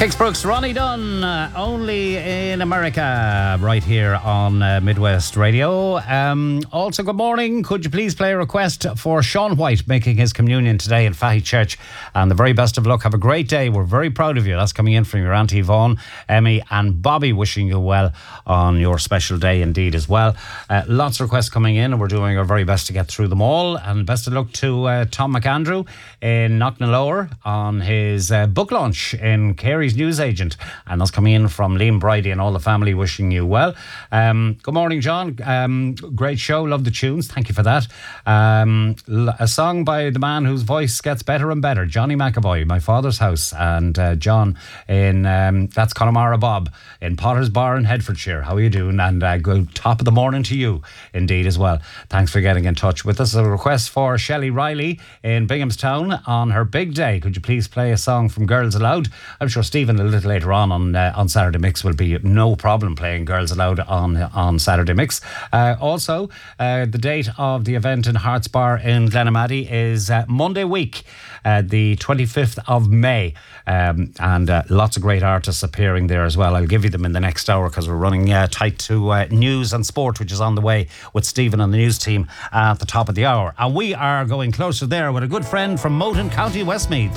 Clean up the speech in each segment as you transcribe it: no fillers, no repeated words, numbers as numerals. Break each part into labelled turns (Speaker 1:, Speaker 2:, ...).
Speaker 1: Kix Brooks, Ronnie Dunn, only in America, right here on Midwest Radio. Also, good morning. Could you please play a request for Sean White making his communion today in Fahy Church? And the very best of luck. Have a great day. We're very proud of you. That's coming in from your Auntie Yvonne, Emmy and Bobby, wishing you well on your special day indeed as well. Lots of requests coming in and we're doing our very best to get through them all. And best of luck to Tom McAndrew in Knocknalower on his book launch in Carey's Newsagent, and that's coming in from Liam Bridie and all the family, wishing you well. Good morning, John. Great show, love the tunes, thank you for that. A song by the man whose voice gets better and better, Johnny McAvoy, My Father's House, and John in that's Connemara Bob in Potter's Bar in Hertfordshire. How are you doing? And good top of the morning to you indeed as well. Thanks for getting in touch with us. A request for Shelley Riley in Binghamstown on her big day. Could you please play a song from Girls Aloud? I'm sure Stephen a little later on Saturday Mix will be no problem playing Girls Aloud on Saturday Mix. Also, the date of the event in Hearts Bar in Glenamaddy is Monday week, the 25th of May. And lots of great artists appearing there as well. I'll give you them in the next hour because we're running tight to news and sport, which is on the way with Stephen and the news team at the top of the hour. And we are going closer there with a good friend from Moton, County Westmeath.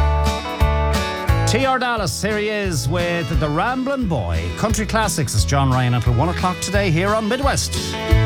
Speaker 1: T.R. Dallas, here he is with The Ramblin' Boy. Country Classics. It's John Ryan until 1 o'clock today here on Midwest.